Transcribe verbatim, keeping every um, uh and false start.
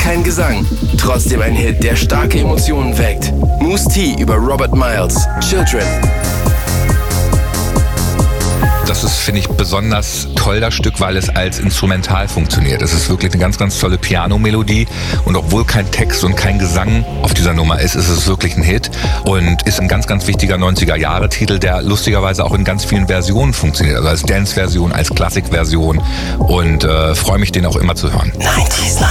kein Gesang. Trotzdem ein Hit, der starke Emotionen weckt. Mousse T über Robert Miles, Children. Das ist, finde ich, besonders toll, das Stück, weil es als Instrumental funktioniert. Es ist wirklich eine ganz, ganz tolle Piano-Melodie und obwohl kein Text und kein Gesang auf dieser Nummer ist, ist es wirklich ein Hit und ist ein ganz, ganz wichtiger neunziger-Jahre-Titel, der lustigerweise auch in ganz vielen Versionen funktioniert. Also als Dance-Version, als Klassik-Version und äh, freue mich, den auch immer zu hören. neunzig